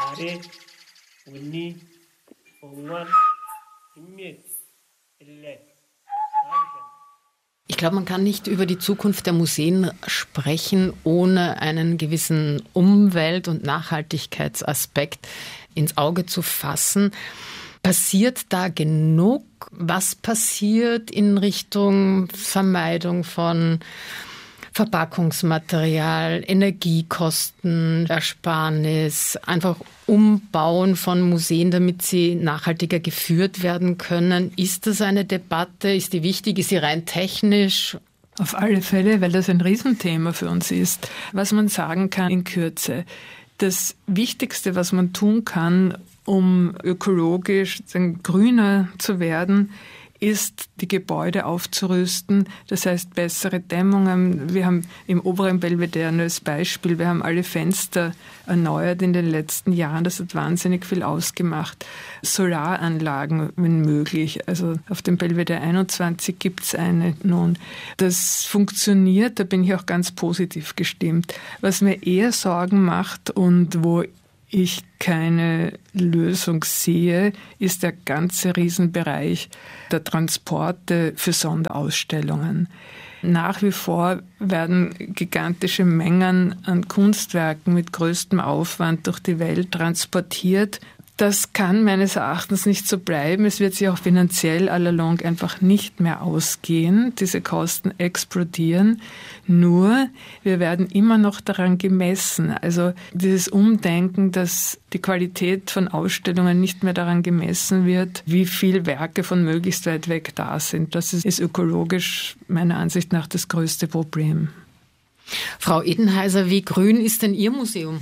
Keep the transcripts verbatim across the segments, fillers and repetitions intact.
Are, Unni, Ungan, Immet, Ille. Ich glaube, man kann nicht über die Zukunft der Museen sprechen, ohne einen gewissen Umwelt- und Nachhaltigkeitsaspekt ins Auge zu fassen. Passiert da genug? Was passiert in Richtung Vermeidung von Verpackungsmaterial, Energiekosten, Ersparnis, einfach Umbauen von Museen, damit sie nachhaltiger geführt werden können? Ist das eine Debatte? Ist die wichtig? Ist sie rein technisch? Auf alle Fälle, weil das ein Riesenthema für uns ist. Was man sagen kann in Kürze: Das Wichtigste, was man tun kann, um ökologisch grüner zu werden, ist, die Gebäude aufzurüsten. Das heißt, bessere Dämmungen. Wir haben im oberen Belvedere nur als Beispiel, wir haben alle Fenster erneuert in den letzten Jahren. Das hat wahnsinnig viel ausgemacht. Solaranlagen, wenn möglich. Also auf dem Belvedere einundzwanzig gibt es eine nun. Das funktioniert, da bin ich auch ganz positiv gestimmt. Was mir eher Sorgen macht und wo ich keine Lösung sehe, ist der ganze Riesenbereich der Transporte für Sonderausstellungen. Nach wie vor werden gigantische Mengen an Kunstwerken mit größtem Aufwand durch die Welt transportiert. Das kann meines Erachtens nicht so bleiben. Es wird sich auch finanziell à la longue einfach nicht mehr ausgehen. Diese Kosten explodieren. Nur, wir werden immer noch daran gemessen. Also dieses Umdenken, dass die Qualität von Ausstellungen nicht mehr daran gemessen wird, wie viel Werke von möglichst weit weg da sind. Das ist ökologisch meiner Ansicht nach das größte Problem. Frau Edenheiser, wie grün ist denn Ihr Museum?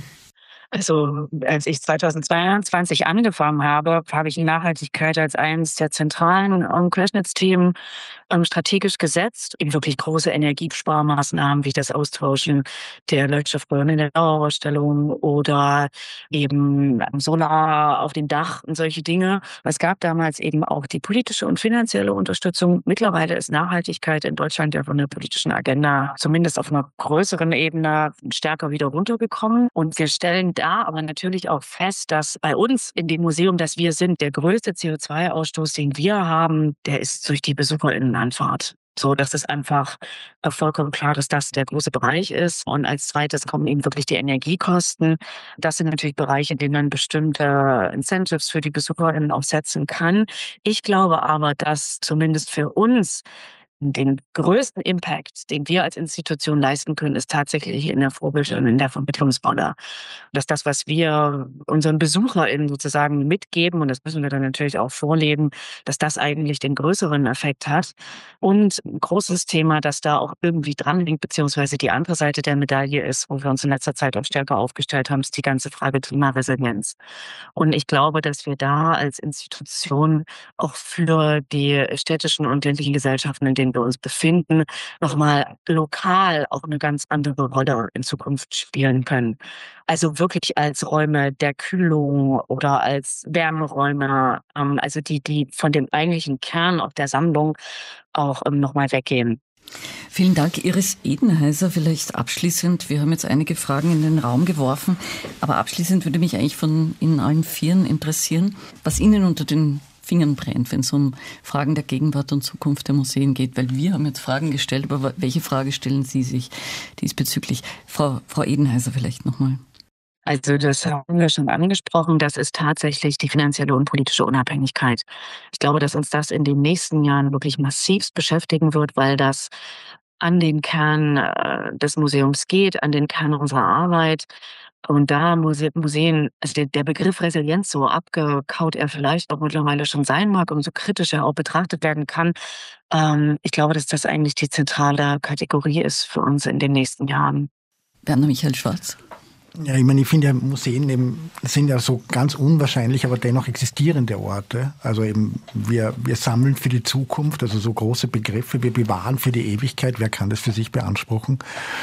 Also als ich zweitausendzweiundzwanzig angefangen habe, habe ich Nachhaltigkeit als eines der zentralen um, Querschnittsthemen um, strategisch gesetzt. Eben wirklich große Energiesparmaßnahmen wie das Austauschen der Leuchtstoffröhren in der Dauerausstellung oder eben Solar auf dem Dach und solche Dinge. Es gab damals eben auch die politische und finanzielle Unterstützung. Mittlerweile ist Nachhaltigkeit in Deutschland ja von der politischen Agenda zumindest auf einer größeren Ebene stärker wieder runtergekommen. Und wir stellen da aber natürlich auch fest, dass bei uns in dem Museum, das wir sind, der größte C O zwei Ausstoß, den wir haben, der ist durch die BesucherInnenanfahrt. So, das ist einfach vollkommen klar, dass das der große Bereich ist. Und als zweites kommen eben wirklich die Energiekosten. Das sind natürlich Bereiche, in denen man bestimmte Incentives für die BesucherInnen auch setzen kann. Ich glaube aber, dass zumindest für uns den größten Impact, den wir als Institution leisten können, ist tatsächlich in der Vorbild- und in der Vermittlungsrolle. Dass das, was wir unseren BesucherInnen sozusagen mitgeben, und das müssen wir dann natürlich auch vorleben, dass das eigentlich den größeren Effekt hat. Und ein großes Thema, das da auch irgendwie dranhängt, beziehungsweise die andere Seite der Medaille ist, wo wir uns in letzter Zeit auch stärker aufgestellt haben, ist die ganze Frage Klimaresilienz. Und ich glaube, dass wir da als Institution auch für die städtischen und ländlichen Gesellschaften, in denen wir uns befinden, nochmal lokal auch eine ganz andere Rolle in Zukunft spielen können. Also wirklich als Räume der Kühlung oder als Wärmeräume, ähm, also die, die von dem eigentlichen Kern auch der Sammlung auch ähm, nochmal weggehen. Vielen Dank, Iris Edenheiser. Vielleicht abschließend, wir haben jetzt einige Fragen in den Raum geworfen, aber abschließend würde mich eigentlich von Ihnen allen Vieren interessieren, was Ihnen unter den Fingern brennt, wenn es um Fragen der Gegenwart und Zukunft der Museen geht, weil wir haben jetzt Fragen gestellt, aber welche Frage stellen Sie sich diesbezüglich? Frau, Frau Edenheiser vielleicht nochmal. Also das haben wir schon angesprochen, das ist tatsächlich die finanzielle und politische Unabhängigkeit. Ich glaube, dass uns das in den nächsten Jahren wirklich massivst beschäftigen wird, weil das an den Kern äh, des Museums geht, an den Kern unserer Arbeit. Und da Muse- Museen, also der, der Begriff Resilienz, so abgekaut er vielleicht auch mittlerweile schon sein mag und so kritisch er auch betrachtet werden kann, ähm, ich glaube, dass das eigentlich die zentrale Kategorie ist für uns in den nächsten Jahren. Werner Michael Schwarz. Ja, ich meine, ich finde ja, Museen eben, sind ja so ganz unwahrscheinlich, aber dennoch existierende Orte. Also eben, wir, wir sammeln für die Zukunft, also so große Begriffe, wir bewahren für die Ewigkeit, wer kann das für sich beanspruchen?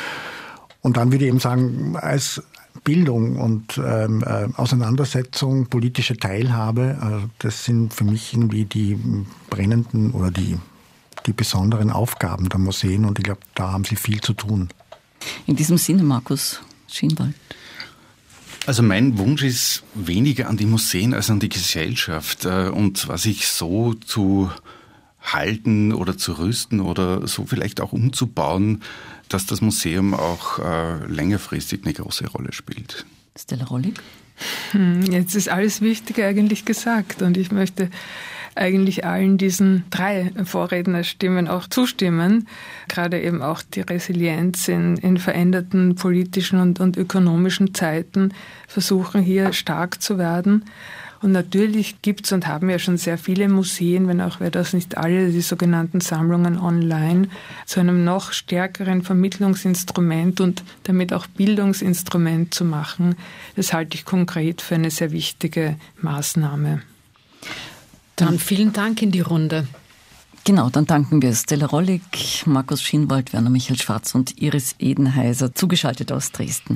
Und dann würde ich eben sagen, als Bildung und ähm, äh, Auseinandersetzung, politische Teilhabe, äh, das sind für mich irgendwie die brennenden oder die, die besonderen Aufgaben der Museen und ich glaube, da haben sie viel zu tun. In diesem Sinne, Markus Schienwald. Also mein Wunsch ist weniger an die Museen als an die Gesellschaft und was ich so zu halten oder zu rüsten oder so vielleicht auch umzubauen, dass das Museum auch äh, längerfristig eine große Rolle spielt. Stella Rollig? Hm, jetzt ist alles Wichtige eigentlich gesagt und ich möchte eigentlich allen diesen drei Vorrednerstimmen auch zustimmen. Gerade eben auch die Resilienz in, in veränderten politischen und, und ökonomischen Zeiten versuchen hier stark zu werden. Und natürlich gibt es und haben ja schon sehr viele Museen, wenn auch wir das nicht alle, die sogenannten Sammlungen online, zu einem noch stärkeren Vermittlungsinstrument und damit auch Bildungsinstrument zu machen. Das halte ich konkret für eine sehr wichtige Maßnahme. Dann vielen Dank in die Runde. Genau, dann danken wir Stella Rollig, Markus Schienwald, Werner Michael Schwarz und Iris Edenheiser, zugeschaltet aus Dresden.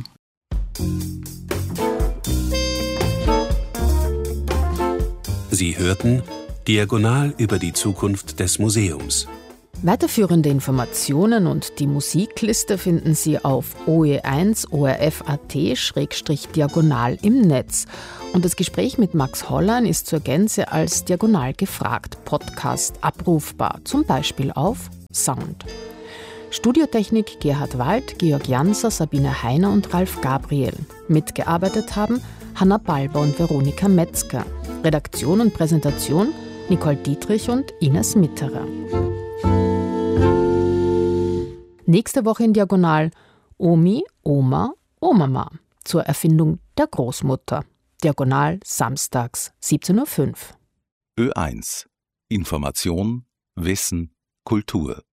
Sie hörten Diagonal über die Zukunft des Museums. Weiterführende Informationen und die Musikliste finden Sie auf o e eins o r f punkt a t schrägstrich diagonal im Netz. Und das Gespräch mit Max Hollein ist zur Gänze als Diagonal gefragt Podcast abrufbar, zum Beispiel auf Sound. Studiotechnik Gerhard Wald, Georg Janser, Sabine Heiner und Ralf Gabriel. Mitgearbeitet haben Hanna Balber und Veronika Metzger. Redaktion und Präsentation Nicole Dietrich und Ines Mitterer. Nächste Woche in Diagonal Omi, Oma, Omama zur Erfindung der Großmutter. Diagonal samstags siebzehn Uhr fünf. Ö eins. Information, Wissen, Kultur.